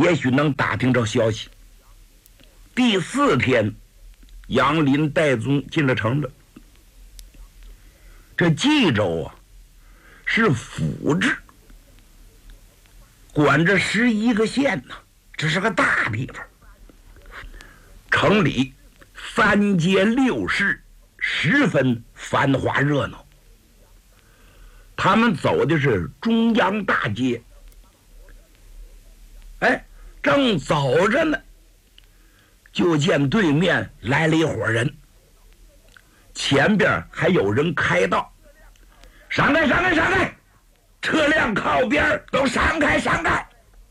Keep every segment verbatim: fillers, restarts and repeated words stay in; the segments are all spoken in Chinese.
也许能打听着消息。第四天，杨林、戴宗进了城了。这冀州啊，是府治，管着十一个县呢，这是个大地方。城里三街六市，十分繁华热闹。他们走的是中央大街，哎，正走着呢，就见对面来了一伙人，前边还有人开道：“闪开，闪开，闪开！车辆靠边，都闪开，闪开！”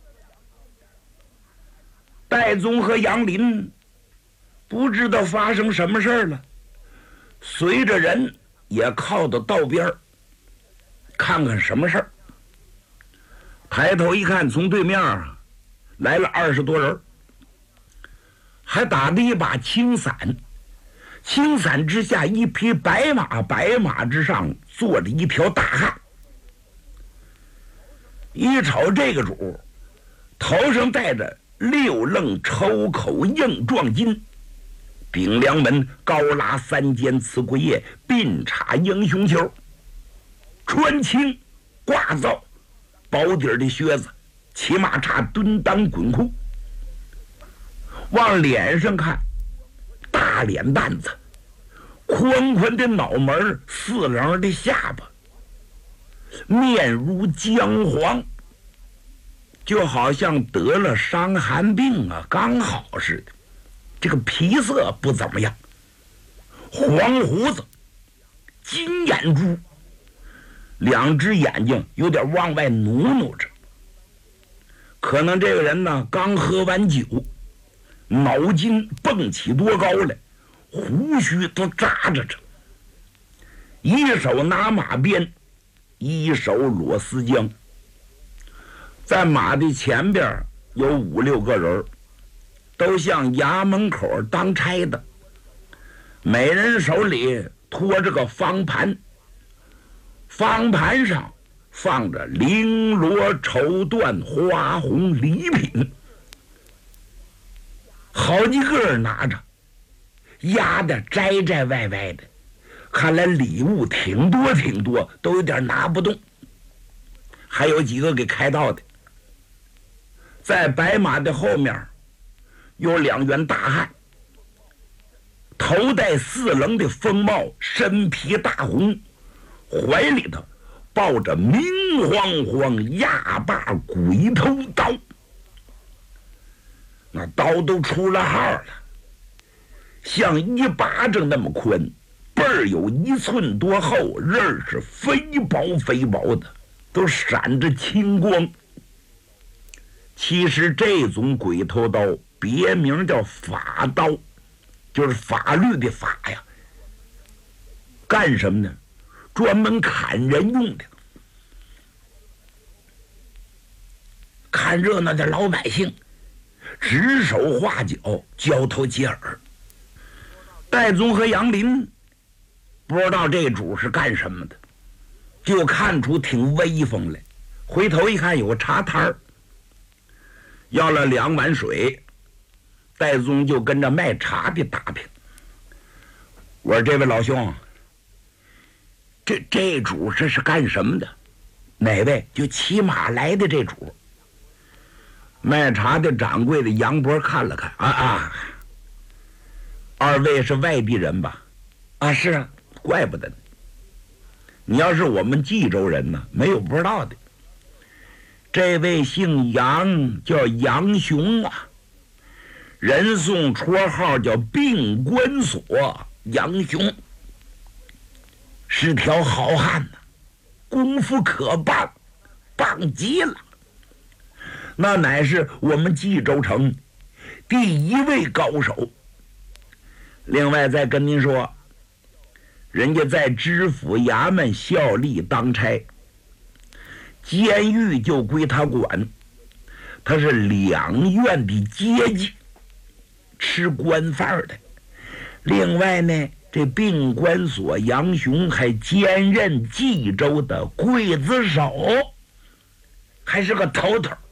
戴宗和杨林不知道发生什么事儿了，随着人也靠到道边，看看什么事儿。抬头一看，从对面来了二十多人，还打着一把青伞，青伞之下一匹白马，白马之上坐着一条大汉。一瞅这个主，头上戴着六楞抽口硬壮金，顶梁门高拉三尖刺桂叶，鬓插英雄球，穿青挂皂薄底的靴子，骑马叉蹲裆滚裤。往脸上看，大脸蛋子，宽宽的脑门，四棱的下巴，面如姜黄，就好像得了伤寒病啊，刚好似的。这个皮色不怎么样，黄胡子，金眼珠，两只眼睛有点往外努努着。可能这个人呢刚喝完酒，脑筋蹦起多高来，胡须都扎着着，一手拿马鞭，一手裸丝缰。在马的前边有五六个人，都像衙门口当差的，每人手里托着个方盘，方盘上放着绫罗绸缎花红礼品，好几个人拿着，压得摘摘歪歪的，看来礼物挺多挺多，都有点拿不动。还有几个给开道的。在白马的后面有两员大汉，头戴四棱的风帽，身披大红，怀里头抱着明晃晃压把鬼头刀，那刀都出了号了，像一巴掌那么宽，背儿有一寸多厚，刃儿是肥薄肥薄的，都闪着青光。其实这种鬼头刀别名叫法刀，就是法律的法呀。干什么呢？专门砍人用的。看热闹的老百姓指手画脚，交头接耳。戴宗和杨林不知道这主是干什么的，就看出挺威风来。回头一看，有个茶摊儿，要了两碗水，戴宗就跟着卖茶的打听。我说：“这位老兄，这这主这是干什么的？哪位？”就骑马来的这主。卖茶的掌柜的杨伯看了看，啊啊，二位是外地人吧？啊，是啊，怪不得呢。你要是我们冀州人呢，没有不知道的。这位姓杨，叫杨雄啊，人送绰号叫病关索。杨雄是条好汉呐、啊，功夫可棒，棒极了。那乃是我们冀州城第一位高手。另外再跟您说，人家在知府衙门效力当差，监狱就归他管，他是两院的阶级，吃官饭的。另外呢，这病关所杨雄还兼任冀州的刽子手，还是个头头。